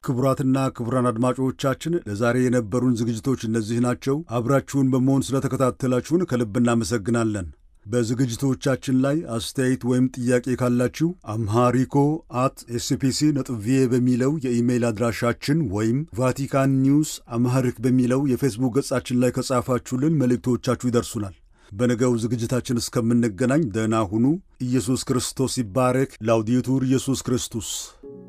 ክቡራትና ክቡራን አድማጮቻችን ለዛሬ የነበሩን ዝግጅቶች እነዚህ ናቸው። አብራችሁን በመሆን ስለተከታተላችሁን ከልብ እናመሰግናለን። በዝግጅቶቻችን ላይ አስተያየት ወይም ጥያቄ ካላችሁ amharico@spc.va በሚለው የኢሜይል አድራሻችን ወይም ቫቲካን ኒውስ አምሃሪክ በሚለው የፌስቡክ ገጻችን ላይ ከጻፋችሁልን መልእክቶቻችሁ ይደርሱናል። በነገው ዝግጅታችን እስከምንገናኝ ደህና ሁኑ። ኢየሱስ ክርስቶስ ይባረክ። ላውዴቱር ኢየሱስ ክርስቶስ